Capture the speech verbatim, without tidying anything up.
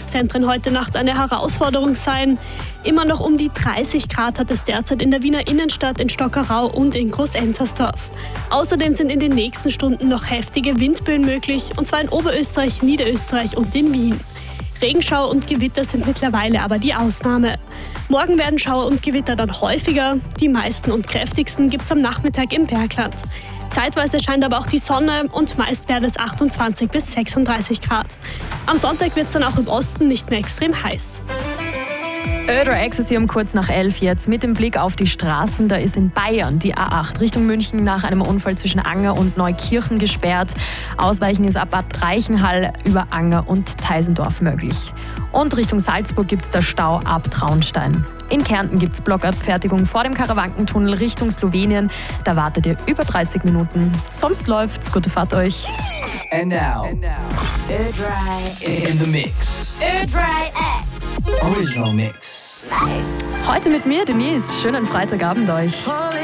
Einkaufszentren heute Nacht eine Herausforderung sein. Immer noch um die dreißig Grad hat es derzeit in der Wiener Innenstadt, in Stockerau und in Groß-Enzersdorf. Außerdem sind in den nächsten Stunden noch heftige Windböen möglich, und zwar in Oberösterreich, Niederösterreich und in Wien. Regenschauer und Gewitter sind mittlerweile aber die Ausnahme. Morgen werden Schauer und Gewitter dann häufiger. Die meisten und kräftigsten gibt es am Nachmittag im Bergland. Zeitweise scheint aber auch die Sonne und meist werden es achtundzwanzig bis sechsunddreißig Grad. Am Sonntag wird es dann auch im Osten nicht mehr extrem heiß. Ödra Ecstasy um kurz nach elf jetzt mit dem Blick auf die Straßen. Da ist in Bayern die A acht Richtung München nach einem Unfall zwischen Anger und Neukirchen gesperrt. Ausweichen ist ab Bad Reichenhall über Anger und Teisendorf möglich. Und Richtung Salzburg gibt es der Stau ab Traunstein. In Kärnten gibt es Blockabfertigung vor dem Karawankentunnel Richtung Slowenien. Da wartet ihr über dreißig Minuten. Sonst läuft's. Gute Fahrt euch. And now, And now. Ödra in the mix. Ödra X. Original Mix. Heute mit mir, Denise. Schönen Freitagabend euch.